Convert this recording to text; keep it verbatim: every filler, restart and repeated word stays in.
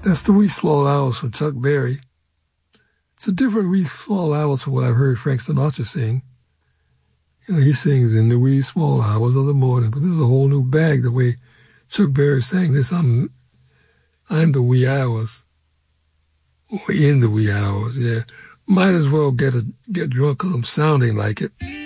That's the Wee Small Hours from Chuck Berry. It's a different Wee Small Hours from what I've heard Frank Sinatra sing. You know, he sings in the wee small hours of the morning, but this is a whole new bag the way Chuck Berry sang this. I'm, I'm the wee hours. Or in the wee hours, yeah. Might as well get a, get drunk because I'm sounding like it.